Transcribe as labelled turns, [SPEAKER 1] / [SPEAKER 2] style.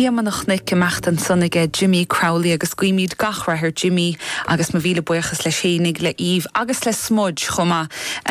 [SPEAKER 1] Iamannach na cemecht an sonnige Jimmy Crowley agus cuimíd gachrathir Jimmy agus ma bhíle buchas le sénig le Eve agus le smudge chuma